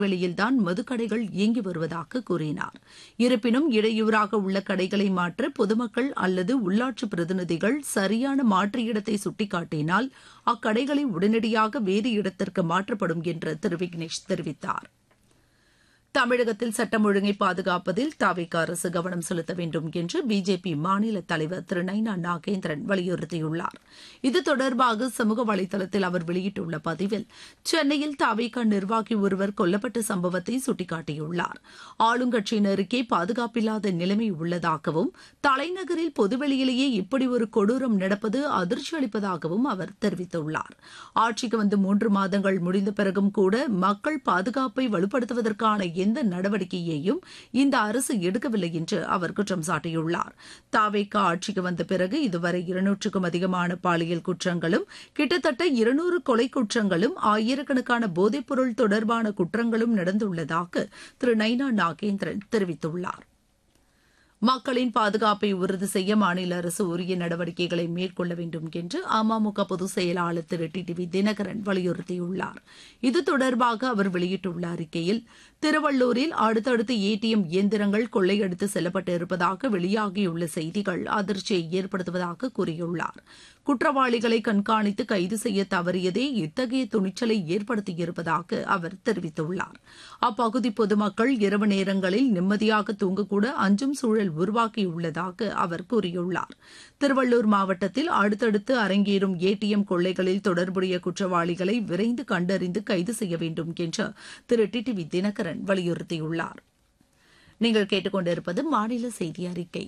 வெளியில்தான் மதுக்கடைகள் இயங்கி வருவதாக கூறினார். இருப்பினும் இடையூறாக உள்ள கடைகளை மாற்ற பொதுமக்கள் அல்லது உள்ளாட்சி பிரதிநிதிகள் சரியான மாற்று இடத்தை சுட்டிக்காட்டினால் அக்கடைகளை உடனடியாக வேறு இடத்திற்கு மாற்றப்படும் என்று திரு விக்னேஷ் தெரிவித்தார். தமிழகத்தில் சட்டம் ஒழுங்கை பாதுகாப்பதில் தவிக அரசு கவனம் செலுத்த வேண்டும் என்று பிஜேபி மாநில தலைவர் திரு நைனா நாகேந்திரன் வலியுறுத்தியுள்ளார். இது தொடர்பாக சமூக வலைதளத்தில் அவர் வெளியிட்டுள்ள பதிவில் சென்னையில் தவிக நிர்வாகி ஒருவர் கொல்லப்பட்ட சம்பவத்தை சுட்டிக்காட்டியுள்ளார். ஆளுங்கட்சியினருக்கே பாதுகாப்பில்லாத நிலைமை உள்ளதாகவும் தலைநகரில் பொதுவெளியிலேயே இப்படி ஒரு கொடூரம் நடப்பது அதிர்ச்சி அளிப்பதாகவும் அவர் தெரிவித்துள்ளார். ஆட்சிக்கு வந்து 3 மாதங்கள் முடிந்த பிறகும் கூட மக்கள் பாதுகாப்பை வலுப்படுத்துவதற்கான எந்த நடவடிக்கையையும் இந்த அரசு எடுக்கவில்லை என்று அவர் குற்றம் சாட்டியுள்ளார். தவிக ஆட்சிக்கு வந்த பிறகு இதுவரை 200க்கும் அதிகமான பாலியல் குற்றங்களும் கிட்டத்தட்ட 200 கொலை குற்றங்களும் ஆயிரக்கணக்கான போதைப்பொருள் தொடர்பான குற்றங்களும் நடந்துள்ளதாக திரு நைனா நாகேந்திரன் தெரிவித்துள்ளார். மக்களின் பாதுகாப்பை உறுதி செய்ய மாநில அரசு உரிய நடவடிக்கைகளை மேற்கொள்ள வேண்டும் என்று அமமுக பொதுச் செயலாளர் திரு டிடிவி தினகரன் வலியுறுத்தியுள்ளார். இது தொடர்பாக அவர் வெளியிட்டுள்ள அறிக்கையில் திருவள்ளூரில் அடுத்தடுத்து ஏடிஎம் இயந்திரங்கள் கொள்ளையடித்து செல்லப்பட்டிருப்பதாக வெளியாகியுள்ள செய்திகள் அதிர்ச்சியை ஏற்படுத்துவதாக கூறியுள்ளார். குற்றவாளிகளை கண்காணித்து கைது செய்ய தவறியதே இத்தகைய துணிச்சலை ஏற்படுத்தியிருப்பதாக அவர் தெரிவித்துள்ளார். அப்பகுதி பொதுமக்கள் இரவு நேரங்களில் நிம்மதியாக தூங்கக்கூட அஞ்சும் சூழல் உருவாக்கியுள்ளதாக அவர் கூறியுள்ளார். திருவள்ளூர் மாவட்டத்தில் அடுத்தடுத்து அரங்கேறும் ஏடிஎம் கொள்ளைகளில் தொடர்புடைய குற்றவாளிகளை விரைந்து கண்டறிந்து கைது செய்ய வேண்டும் என்று திரு டிடிவி தினகரன் வலியுறுத்தியுள்ளார். நீங்கள் கேட்டுக்கொண்டிருப்பது மாநில செய்தி அறிக்கை.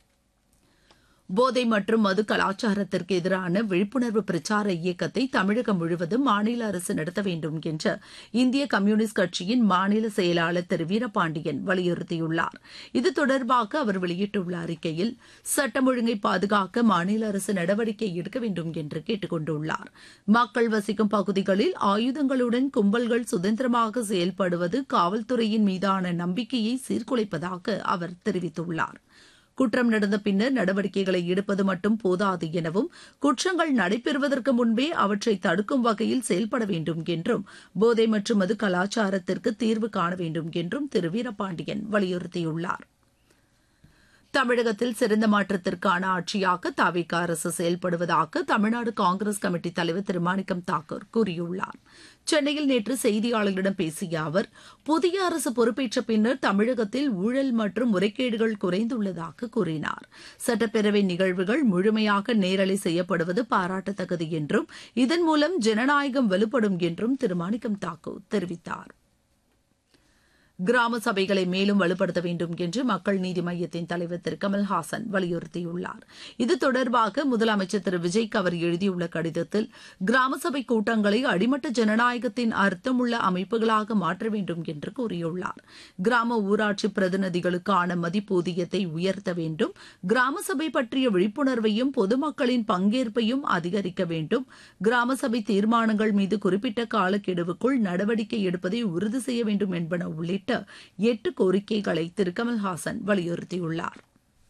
போதை மற்றும் மது கலாச்சாரத்திற்கு எதிரான விழிப்புணர்வு பிரச்சார இயக்கத்தை தமிழகம் முழுவதும் மாநில அரசு நடத்த வேண்டும் என்று இந்திய கம்யூனிஸ்ட் கட்சியின் மாநில செயலாளர் திரு வீரபாண்டியன் வலியுறுத்தியுள்ளார். இது தொடர்பாக அவர் வெளியிட்டுள்ள அறிக்கையில் சட்டம் ஒழுங்கை பாதுகாக்க மாநில அரசு நடவடிக்கை எடுக்க வேண்டும் என்று கேட்டுக் கொண்டுள்ளார். மக்கள் வசிக்கும் பகுதிகளில் ஆயுதங்களுடன் கும்பல்கள் சுதந்திரமாக செயல்படுவது காவல்துறையின் மீதான நம்பிக்கையை சீர்குலைப்பதாக அவர் தெரிவித்துள்ளார். குற்றம் நடந்த பின்னர் நடவடிக்கைகளை எடுப்பது மட்டும் போதாது எனவும் குற்றங்கள் நடைபெறுவதற்கு முன்பே அவற்றை தடுக்கும் வகையில் செயல்பட வேண்டும் என்றும் போதை மற்றும் மது கலாச்சாரத்திற்கு தீர்வு காண வேண்டும் என்றும் திரு வீரபாண்டியன் வலியுறுத்தியுள்ளார். தமிழகத்தில் சிறந்த மாற்றத்திற்கான ஆட்சியாக தவிக அரசு செயல்படுவதாக தமிழ்நாடு காங்கிரஸ் கமிட்டி தலைவர் திரு மாணிக்கம் தாக்கூர் கூறியுள்ளார். சென்னையில் நேற்று செய்தியாளர்களிடம் பேசிய அவர் புதிய அரசு பொறுப்பேற்ற பின்னர் தமிழகத்தில் ஊழல் மற்றும் முறைகேடுகள் குறைந்துள்ளதாக கூறினார். சட்டப்பேரவை நிகழ்வுகள் முழுமையாக நேரலை செய்யப்படுவது பாராட்டத்தக்கது என்றும் இதன் மூலம் ஜனநாயகம் வலுப்படும் என்றும் திரு மாணிக்கம் தாக்கூர் தெரிவித்தார். கிராம சபைகளை மேலும் வலுப்படுத்த வேண்டும் என்று மக்கள் நீதி மய்யத்தின் தலைவர் திரு கமல்ஹாசன் வலியுறுத்தியுள்ளார். இது தொடர்பாக முதலமைச்சர் திரு விஜய்க்கு அவர் எழுதியுள்ள கடிதத்தில் கிராம சபை கூட்டங்களை அடிமட்ட ஜனநாயகத்தின் அர்த்தமுள்ள அமைப்புகளாக மாற்ற வேண்டும் என்று கூறியுள்ளார். கிராம ஊராட்சி பிரதிநிதிகளுக்கான மதிப்பூதியத்தை உயர்த்த வேண்டும், கிராம சபை பற்றிய விழிப்புணர்வையும் பொதுமக்களின் பங்கேற்பையும் அதிகரிக்க வேண்டும், கிராம சபை தீர்மானங்கள் மீது குறிப்பிட்ட காலக்கெடுவுக்குள் நடவடிக்கை எடுப்பதை உறுதி செய்ய வேண்டும் என்பன உள்ளிட்ட 8 கோரிக்கைகளை திரு கமல்ஹாசன் வலியுறுத்தியுள்ளார்.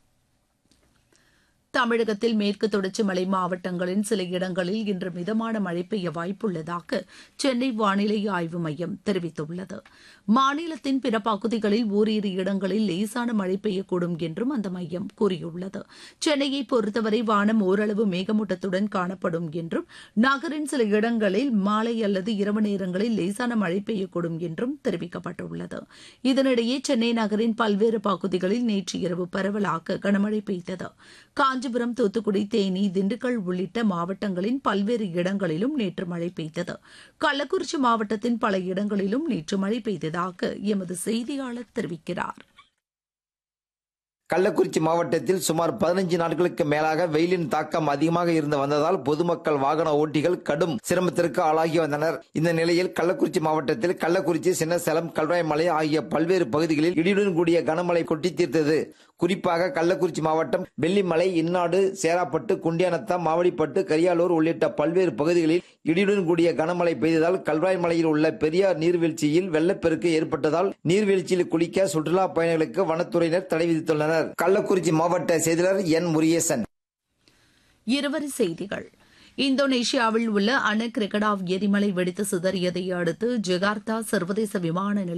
தமிழகத்தில் மேற்கு தொடர்ச்சி மலை மாவட்டங்களின் சில இடங்களில் இன்று மிதமான மழை பெய்ய வாய்ப்புள்ளதாக சென்னை வானிலை ஆய்வு மையம் தெரிவித்துள்ளது. மாநிலத்தின் பிற பகுதிகளில் ஓரிரு இடங்களில் லேசான மழை பெய்யக்கூடும் என்றும் அந்த மையம் கூறியுள்ளது. சென்னையை பொறுத்தவரை வானம் ஓரளவு மேகமூட்டத்துடன் காணப்படும் என்றும் நகரின் சில இடங்களில் மாலை அல்லது இரவு நேரங்களில் லேசான மழை பெய்யக்கூடும் என்றும் தெரிவிக்கப்பட்டுள்ளது. இதனிடையே சென்னை நகரின் பல்வேறு பகுதிகளில் நேற்று இரவு பரவலாக கனமழை பெய்தது. காஞ்சிபுரம், தூத்துக்குடி, தேனி, திண்டுக்கல் உள்ளிட்ட மாவட்டங்களின் பல்வேறு இடங்களிலும் நேற்று மழை பெய்தது. கள்ளக்குறிச்சி மாவட்டத்தின் பல இடங்களிலும் நேற்று மழை பெய்ததாக எமது செய்தியாளர் தெரிவிக்கிறார். கள்ளக்குறிச்சி மாவட்டத்தில் சுமார் 15 நாட்களுக்கு மேலாக வெயிலின் தாக்கம் அதிகமாக இருந்து வந்ததால் பொதுமக்கள், வாகன ஓட்டிகள் கடும் சிரமத்திற்கு ஆளாகி வந்தனர். இந்த நிலையில் கள்ளக்குறிச்சி மாவட்டத்தில் கள்ளக்குறிச்சி, சின்னசேலம், கல்வாய்மலை ஆகிய பல்வேறு பகுதிகளில் இடியுடன் கூடிய கனமழை கொட்டி தீர்த்தது. குறிப்பாக கள்ளக்குறிச்சி மாவட்டம் வெள்ளிமலை, இந்நாடு, சேராப்பட்டு, குண்டியானத்தம், மாவடிப்பட்டு, கரியாலூர் உள்ளிட்ட பல்வேறு பகுதிகளில் இடியுடன் கூடிய கனமழை பெய்ததால் கல்வாய்மலையில் உள்ள பெரியார் நீர்வீழ்ச்சியில் வெள்ளப்பெருக்கு ஏற்பட்டதால் நீர்வீழ்ச்சியில் குளிக்க சுற்றுலா பயணிகளுக்கு வனத்துறையினர் தடை விதித்துள்ளனர். கள்ளக்குறிச்சி மாவட்ட செய்தியாளர் என் முருகேசன். இருவரி செய்திகள். இந்தோனேஷியாவில் உள்ள அனக் ரெகடாவ் எரிமலை வெடித்து சிதறியதை அடுத்து ஜகார்த்தா சர்வதேச விமான